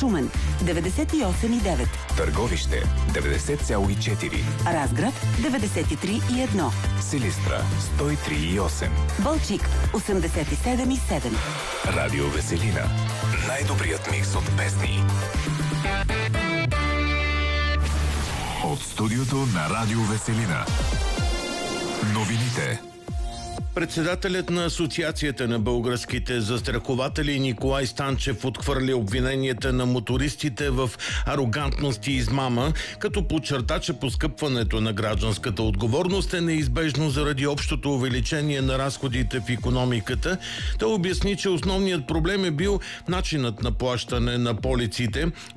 Шумен 98,9, Търговище 90,4, Разград 93,1, Силистра 103,8. Балчик 87,7. Радио Веселина. Най-добрият микс от песни. От студиото на Радио Веселина. Новините. Председателят на Асоциацията на българските застрахователи Николай Станчев отхвърли обвиненията на мотористите в арогантност и измама, като подчерта, че поскъпването на гражданската отговорност е неизбежно заради общото увеличение на разходите в икономиката. Той обясни, че основният проблем е бил начинът на плащане на полиците.